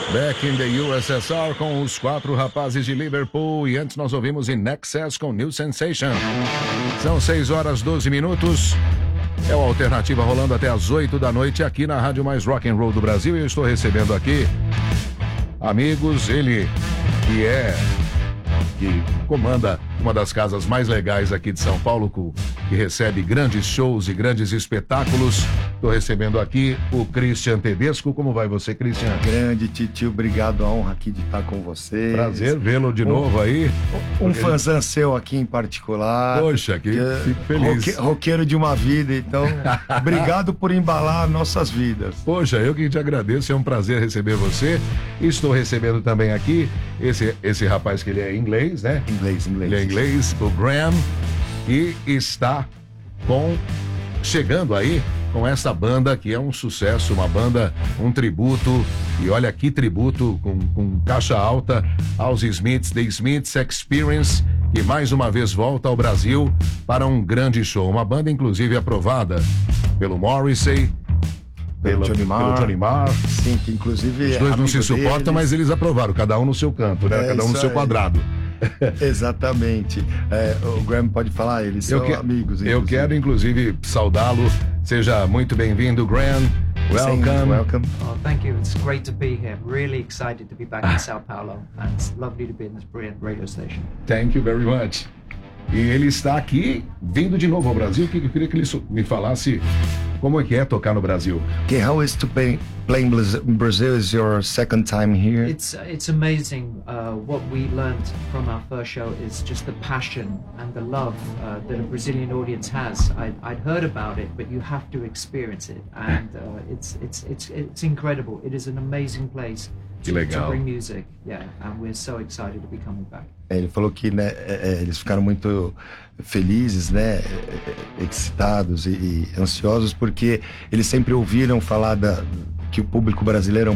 Back in the USSR com os 4 rapazes de Liverpool. E antes nós ouvimos In Excess com New Sensation. São 6 horas 12 minutos. É uma alternativa rolando até as 8 da noite aqui na Rádio Mais Rock and Roll do Brasil. E eu estou recebendo aqui amigos, ele que comanda uma das casas mais legais aqui de São Paulo, que recebe grandes shows e grandes espetáculos. Estou recebendo aqui o Christian Tedesco. Como vai você, Christian? Grande Titio, obrigado, a honra aqui de estar com você. Prazer vê-lo de novo aí. Um fãzão seu aqui em particular. Poxa, fico feliz. Roqueiro de uma vida, então obrigado por embalar nossas vidas. Poxa, eu que te agradeço, é um prazer receber você. Estou recebendo também aqui esse rapaz que ele é inglês, né? Inglês. Ele é inglês, o Graham, que está chegando aí com essa banda que é um sucesso, uma banda, um tributo, e olha que tributo com caixa alta aos Smiths, The Smiths Experience, que mais uma vez volta ao Brasil para um grande show. Uma banda inclusive aprovada pelo Morrissey, pelo Johnny Marr. Sim, que inclusive os dois não se suportam, mas eles aprovaram, cada um no seu canto, né? Cada um no seu quadrado. Exatamente. O Graham pode falar, eles são amigos. Eu quero, inclusive, saudá-lo. Seja muito bem-vindo, Graham. Welcome. Oh, thank you. It's great to be here. Really excited to be back in Sao Paulo. And it's lovely to be in this brilliant radio station. Thank you very much. E ele está aqui, vindo de novo ao Brasil, que eu queria que ele me falasse como é que é tocar no Brasil. Okay, how is to play in Brazil? Is your second time here? It's amazing. What we learned from our first show is just the passion and the love that a Brazilian audience has. I'd heard about it, but you have to experience it, and it's incredible. It is an amazing place. Que legal. To bring music, yeah, and we're so excited to be coming back. Ele falou que, né, eles ficaram muito felizes, né, excitados e ansiosos, porque eles sempre ouviram falar que o público brasileiro